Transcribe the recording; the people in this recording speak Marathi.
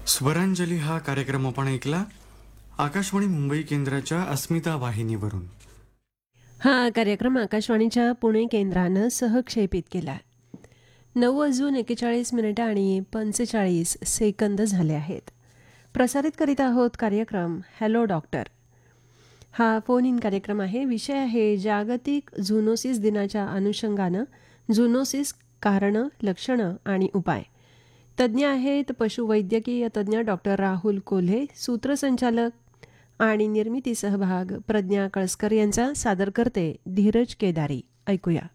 स्वरांजली हा कार्यक्रम आपण ऐकला आकाशवाणी मुंबई केंद्राच्या अस्मिता वाहिनीवरून. हा कार्यक्रम आकाशवाणीच्या पुणे केंद्रानं सहक्षेपित केला. 9:41 आणि 45 सेकंद झाले आहेत. प्रसारित करीत आहोत कार्यक्रम हॅलो डॉक्टर. हा फोन इन कार्यक्रम आहे. विषय आहे जागतिक झुनोसिस दिनाच्या अनुषंगानं झुनोसिस कारणं, लक्षणं आणि उपाय. तज्ज्ञ आहेत पशुवैद्यकीय तज्ज्ञ डॉक्टर राहुल कोल्हे, सूत्रसंचालक आणि निर्मिती सहभाग प्रज्ञा कळसकर यांचा. सादर करते धीरज केदारी. ऐकूया.